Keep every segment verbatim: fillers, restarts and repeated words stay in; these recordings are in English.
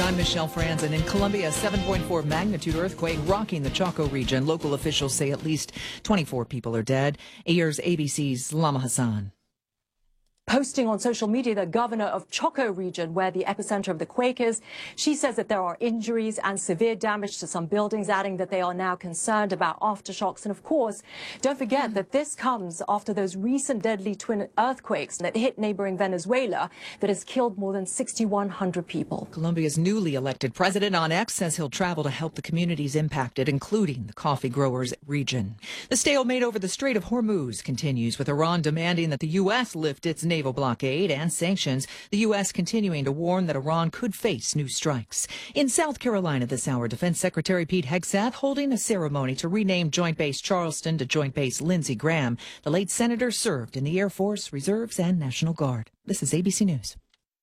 I'm Michelle Franzen. In Colombia, a seven point four magnitude earthquake rocking the Chaco region. Local officials say at least twenty-four people are dead. Here's A B C's Lama Hassan. Posting on social media, the governor of Chaco region, where the epicenter of the quake is, she says that there are injuries and severe damage to some buildings, adding that they are now concerned about aftershocks. And of course, don't forget that this comes after those recent deadly twin earthquakes that hit neighboring Venezuela that has killed more than six thousand one hundred people. Colombia's newly elected president on X says he'll travel to help the communities impacted, including the coffee growers region. The stalemate over the Strait of Hormuz continues, with Iran demanding that the U S lift its naval blockade and sanctions, the U S continuing to warn that Iran could face new strikes. In South Carolina this hour, Defense Secretary Pete Hegseth holding a ceremony to rename Joint Base Charleston to Joint Base Lindsey Graham. The late senator served in the Air Force, Reserves, and National Guard. This is A B C News.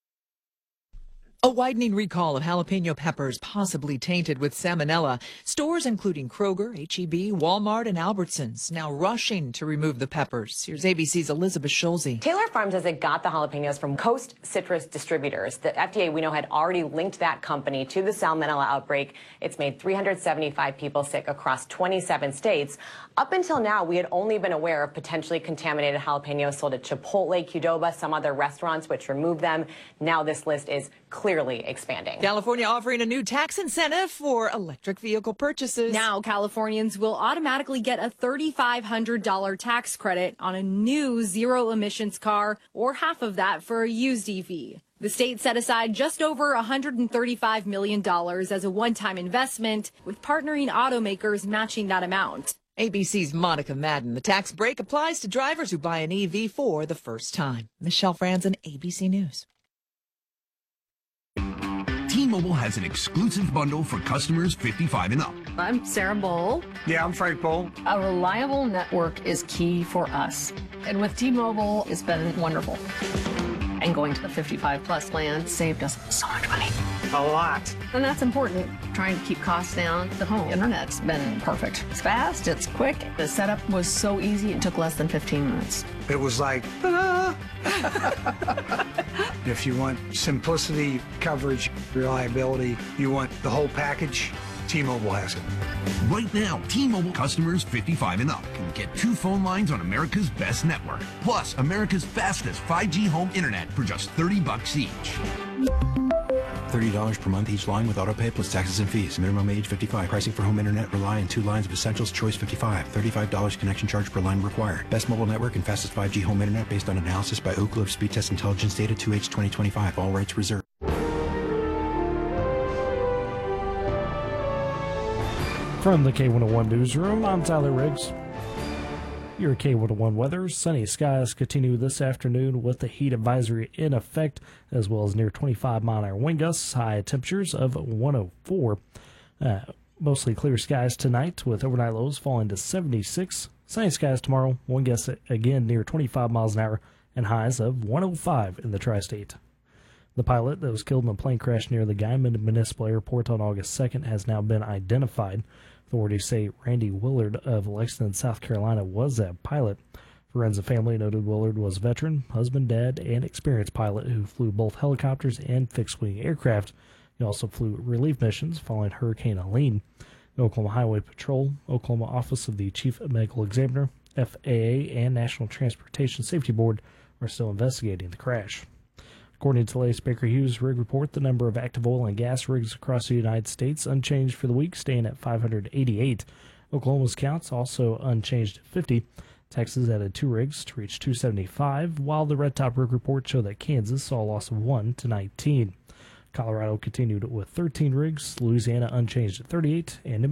A widening recall of jalapeno peppers possibly tainted with salmonella. Stores including Kroger, H E B, Walmart, and Albertsons now rushing to remove the peppers. Here's A B C's Elizabeth Schulze. Taylor Farms says it got the jalapenos from Coast Citrus Distributors. The F D A, we know, had already linked that company to the salmonella outbreak. It's made three hundred seventy-five people sick across twenty-seven states. Up until now, we had only been aware of potentially contaminated jalapenos sold at Chipotle, Qdoba, some other restaurants which removed them. Now this list is clearly expanding. California offering a new tax incentive for electric vehicle purchases. Now Californians will automatically get a three thousand five hundred dollars tax credit on a new zero emissions car, or half of that for a used E V. The state set aside just over one hundred thirty-five million dollars as a one-time investment, with partnering automakers matching that amount. A B C's Monica Madden. The tax break applies to drivers who buy an E V for the first time. Michelle Franzen, A B C News. T-Mobile has an exclusive bundle for customers fifty-five and up. I'm Sarah Bowl. Yeah, I'm Frank Bowl. A reliable network is key for us. And with T-Mobile, it's been wonderful. And going to the fifty-five plus plan saved us so much money. A lot. And that's important. Trying to keep costs down. The home internet's been perfect. It's fast, it's quick. The setup was so easy, it took less than fifteen minutes. It was like, ah. If you want simplicity, coverage, reliability, you want the whole package, T-Mobile has it. Right now, T-Mobile customers fifty-five and up can get two phone lines on America's best network, plus America's fastest five G home internet for just thirty bucks each. thirty dollars per month each line with autopay plus taxes and fees. Minimum age fifty-five. Pricing for home internet rely on two lines of Essentials Choice fifty-five. thirty-five dollars connection charge per line required. Best mobile network and fastest five G home internet based on analysis by Oak Cliff Speed Test Intelligence Data two H twenty twenty-five. All rights reserved. From the K one oh one newsroom, I'm Tyler Riggs. Your K one oh one weather. Sunny skies continue this afternoon with the heat advisory in effect, as well as near twenty-five mile an hour wind gusts, high temperatures of one oh four. Uh, mostly clear skies tonight with overnight lows falling to seventy-six. Sunny skies tomorrow, wind gusts again near twenty-five miles an hour and highs of one oh five in the tri-state. The pilot that was killed in a plane crash near the Guymon Municipal Airport on August second has now been identified. Authorities say Randy Willard of Lexington, South Carolina, was that pilot. Friends and family noted Willard was a veteran, husband, dad, and experienced pilot who flew both helicopters and fixed-wing aircraft. He also flew relief missions following Hurricane Helene. The Oklahoma Highway Patrol, Oklahoma Office of the Chief Medical Examiner, F A A, and National Transportation Safety Board are still investigating the crash. According to the latest Baker Hughes rig report, the number of active oil and gas rigs across the United States unchanged for the week, staying at five hundred eighty-eight. Oklahoma's counts also unchanged at fifty. Texas added two rigs to reach two hundred seventy-five, while the Red Top rig report showed that Kansas saw a loss of one to nineteen. Colorado continued with thirteen rigs, Louisiana unchanged at thirty-eight, and